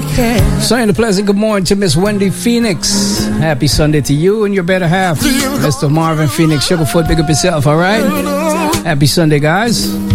Saying a pleasant good morning to Miss Wendy Phoenix. Happy Sunday to you and your better half. Mr. Marvin Phoenix, Sugarfoot, big up yourself, all right? Happy Sunday, guys.